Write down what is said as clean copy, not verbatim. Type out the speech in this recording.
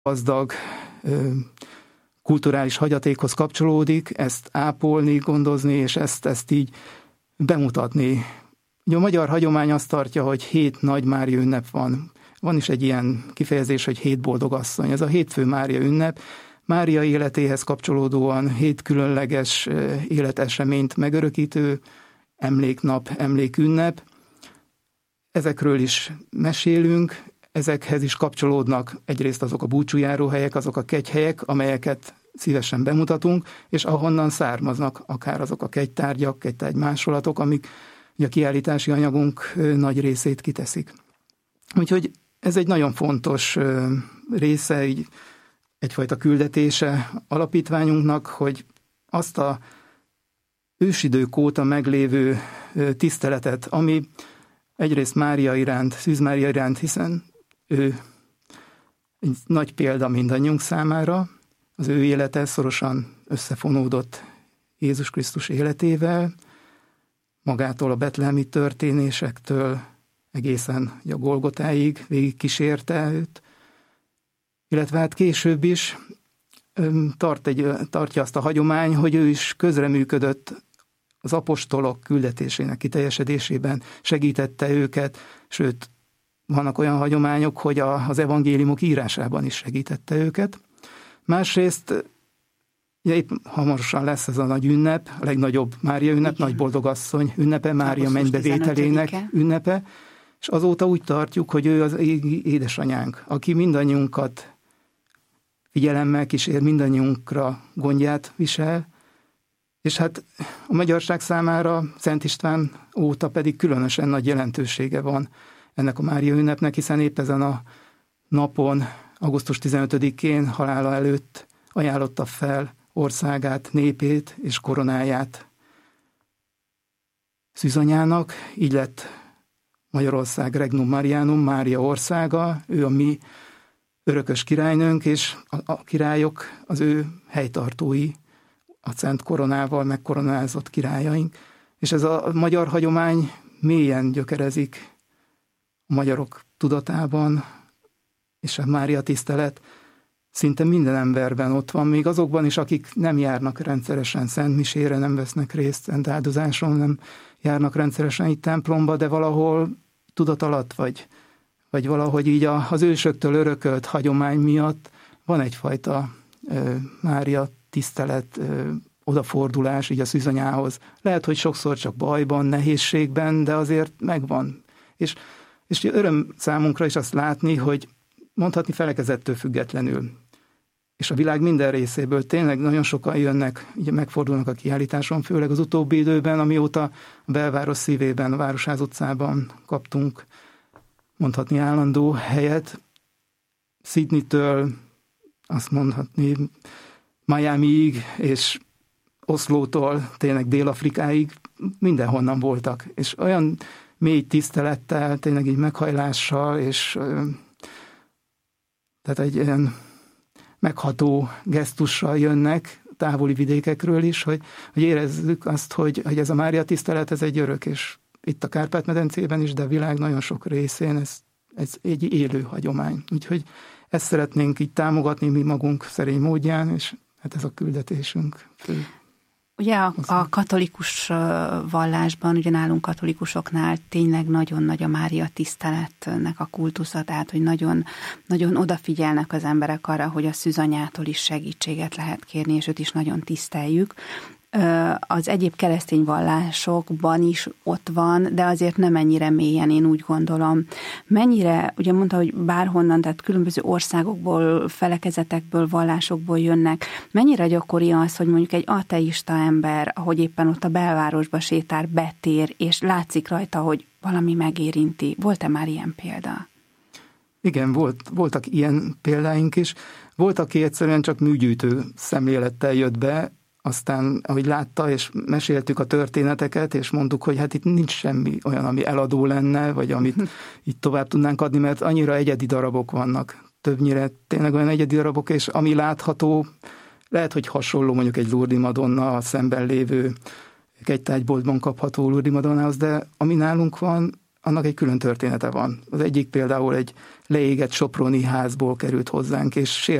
gazdag kulturális hagyatékhoz kapcsolódik, ezt ápolni, gondozni, és ezt így bemutatni. Ugye a magyar hagyomány azt tartja, hogy 7 nagy Mária ünnep van. Van is egy ilyen kifejezés, hogy 7 boldog asszony. Ez a 7 fő Mária ünnep. Mária életéhez kapcsolódóan 7 különleges életeseményt megörökítő emléknap, emlékünnep. Ezekről is mesélünk, ezekhez is kapcsolódnak egyrészt azok a búcsújáróhelyek, azok a kegyhelyek, amelyeket szívesen bemutatunk, és ahonnan származnak akár azok a kegytárgyak, kegytárgy másolatok, amik a kiállítási anyagunk nagy részét kiteszik. Úgyhogy ez egy nagyon fontos része, így egyfajta küldetése alapítványunknak, hogy azt a ősidők óta meglévő tiszteletet, ami egyrészt Mária iránt, Szűz Mária iránt, hiszen ő egy nagy példa mindannyiunk számára, az ő élete szorosan összefonódott Jézus Krisztus életével, magától a betlehemi történésektől egészen a Golgotáig végig kísérte őt, illetve hát később is tartja azt a hagyomány, hogy ő is közreműködött az apostolok küldetésének kiteljesedésében, segítette őket, sőt, vannak olyan hagyományok, hogy az evangéliumok írásában is segítette őket. Másrészt, ugye épp hamarosan lesz ez a nagy ünnep, a legnagyobb Mária ünnep, igen, nagy boldogasszony ünnepe, Mária mennybevételének ünnepe, és azóta úgy tartjuk, hogy ő az égi édesanyánk, aki mindannyiunkat figyelemmel kísér, mindannyiunkra gondját visel, és hát a magyarság számára Szent István óta pedig különösen nagy jelentősége van ennek a Mária ünnepnek, hiszen épp ezen a napon, augusztus 15-én halála előtt ajánlotta fel országát, népét és koronáját szűzanyának. Így lett Magyarország Regnum Marianum, Mária országa, ő a mi örökös királynőnk, és a királyok az ő helytartói, a szent koronával megkoronázott királyaink. És ez a magyar hagyomány mélyen gyökerezik a magyarok tudatában, és a Mária tisztelet szinte minden emberben ott van, még azokban is, akik nem járnak rendszeresen szentmisére, nem vesznek részt szent áldozáson, nem járnak rendszeresen itt templomba, de valahol tudat alatt, vagy valahogy így az ősöktől örökölt hagyomány miatt van egyfajta Mária tisztelet, odafordulás így a szűzanyához. Lehet, hogy sokszor csak bajban, nehézségben, de azért megvan. És öröm számunkra is azt látni, hogy mondhatni felekezettől függetlenül. És a világ minden részéből tényleg nagyon sokan jönnek, ugye megfordulnak a kiállításon, főleg az utóbbi időben, amióta a belváros szívében, a Városház utcában kaptunk mondhatni állandó helyet. Sydneytől azt mondhatni Miamiig, és Oszlótól tényleg Dél-Afrikáig mindenhonnan voltak. És olyan mély tisztelettel, tényleg így meghajlással, és tehát egy ilyen megható gesztussal jönnek távoli vidékekről is, hogy érezzük azt, hogy ez a Mária tisztelet, ez egy örök, és itt a Kárpát-medencében is, de a világ nagyon sok részén ez egy élő hagyomány. Úgyhogy ezt szeretnénk így támogatni mi magunk szerény módján, és hát ez a küldetésünk fő. Ugye a katolikus vallásban, ugye nálunk katolikusoknál tényleg nagyon nagy a Mária tiszteletnek a kultusza, tehát hogy nagyon, nagyon odafigyelnek az emberek arra, hogy a szűzanyától is segítséget lehet kérni, és őt is nagyon tiszteljük. Az egyéb keresztény vallásokban is ott van, de azért nem ennyire mélyen, én úgy gondolom. Mennyire, ugye mondta, hogy bárhonnan, tehát különböző országokból, felekezetekből, vallásokból jönnek, mennyire gyakori az, hogy mondjuk egy ateista ember, ahogy éppen ott a belvárosba sétál, betér, és látszik rajta, hogy valami megérinti. Volt-e már ilyen példa? Igen, voltak ilyen példáink is. Volt, aki egyszerűen csak műgyűjtő szemlélettel jött be, aztán, ahogy látta, és meséltük a történeteket, és mondtuk, hogy hát itt nincs semmi olyan, ami eladó lenne, vagy amit itt tovább tudnánk adni, mert annyira egyedi darabok vannak. Többnyire tényleg olyan egyedi darabok, és ami látható, lehet, hogy hasonló mondjuk egy Lourdes Madonna a szemben lévő kegytárgyboltban kapható Lourdes Madonnához, de ami nálunk van, annak egy külön története van. Az egyik például egy leégett soproni házból került hozzánk, és